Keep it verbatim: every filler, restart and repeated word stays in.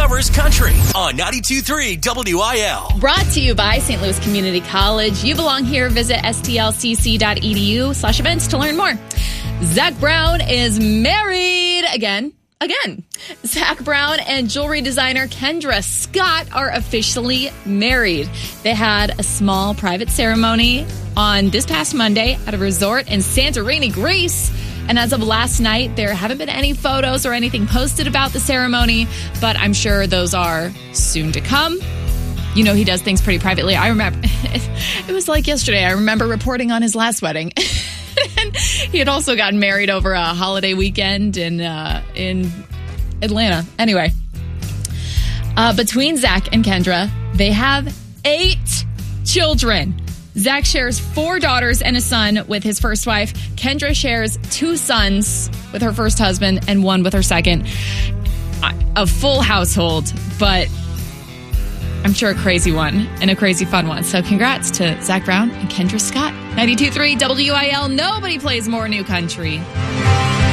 covers country on ninety-two point three W I L. Brought to you by Saint Louis Community College. You belong here. Visit s t l c c dot e d u slash events to learn more. Zach Brown is married again. Again, Zach Brown and jewelry designer Kendra Scott are officially married. They had a small private ceremony on this past Monday at a resort in Santorini, Greece. And as of last night, there haven't been any photos or anything posted about the ceremony, but I'm sure those are soon to come. You know, he does things pretty privately. I remember, it was like yesterday, I remember reporting on his last wedding. And he had also gotten married over a holiday weekend in uh, in Atlanta. Anyway, uh, between Zach and Kendra, they have eight children. Zach shares four daughters and a son with his first wife. Kendra shares two sons with her first husband and one with her second. A full household, but I'm sure a crazy one and a crazy fun one. So congrats to Zach Brown and Kendra Scott. ninety-two point three W I L. Nobody plays more new country.